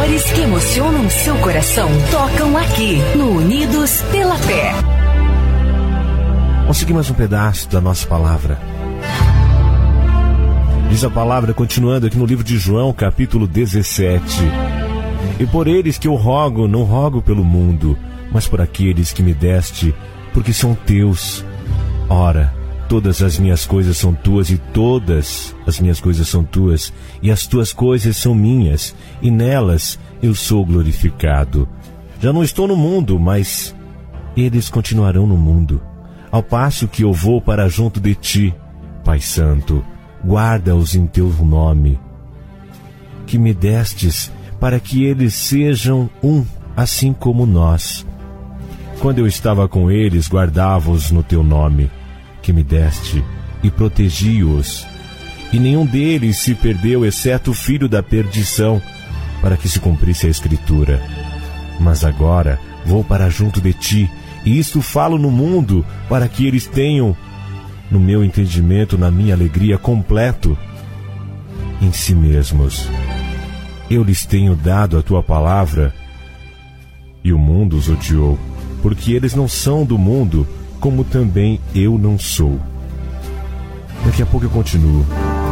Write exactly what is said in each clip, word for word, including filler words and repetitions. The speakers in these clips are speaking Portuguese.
valores que emocionam seu coração tocam aqui no Unidos pela Fé. Vamos seguir mais um pedaço da nossa palavra. Diz a palavra, continuando aqui no livro de João, capítulo dezessete. E por eles que eu rogo, não rogo pelo mundo, mas por aqueles que me deste, porque são teus. Ora, todas as minhas coisas são tuas e todas as minhas coisas são tuas, e as tuas coisas são minhas, e nelas eu sou glorificado. Já não estou no mundo, mas eles continuarão no mundo, ao passo que eu vou para junto de ti. Pai Santo, guarda-os em teu nome, que me destes, para que eles sejam um, assim como nós. Quando eu estava com eles, guardava-os no teu nome, que me deste, e protegi-os. E nenhum deles se perdeu, exceto o filho da perdição, para que se cumprisse a Escritura. Mas agora vou para junto de ti, e isto falo no mundo, para que eles tenham, no meu entendimento, na minha alegria, completo em si mesmos. Eu lhes tenho dado a tua palavra, e o mundo os odiou, porque eles não são do mundo, como também eu não sou. Daqui a pouco eu continuo.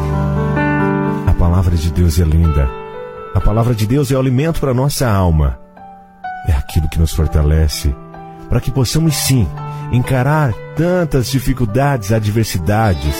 A palavra de Deus é linda. A palavra de Deus é o alimento para a nossa alma. É aquilo que nos fortalece, para que possamos sim encarar tantas dificuldades, adversidades.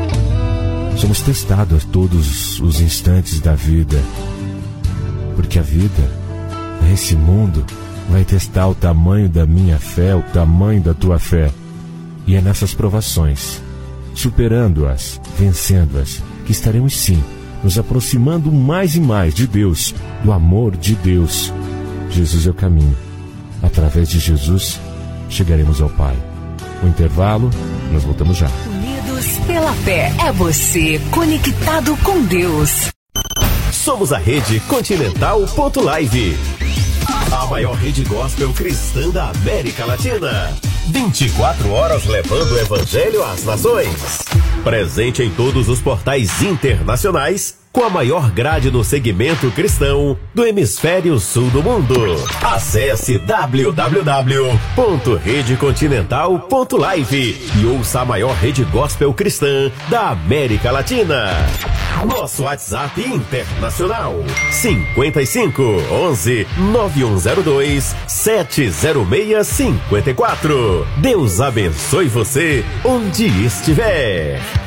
Somos testados a todos os instantes da vida, porque a vida, nesse mundo, vai testar o tamanho da minha fé, o tamanho da tua fé. E é nessas provações, superando-as, vencendo-as, que estaremos sim nos aproximando mais e mais de Deus, do amor de Deus. Jesus é o caminho. Através de Jesus, chegaremos ao Pai. No intervalo, nós voltamos já. Unidos pela Fé, é você conectado com Deus. Somos a Rede Continental Ponto Live, a maior rede gospel cristã da América Latina. vinte e quatro horas levando o evangelho às nações. Presente em todos os portais internacionais, com a maior grade no segmento cristão do hemisfério sul do mundo. Acesse w w w ponto rede continental ponto live e ouça a maior rede gospel cristã da América Latina. Nosso WhatsApp internacional cinco cinco, onze, nove um zero dois, sete zero seis cinco quatro. Deus abençoe você onde estiver.